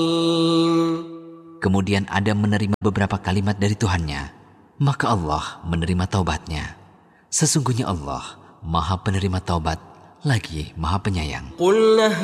Kemudian Adam menerima beberapa kalimat dari Tuhannya, maka Allah menerima taubatnya. Sesungguhnya Allah Maha Penerima Taubat lagi Maha Penyayang.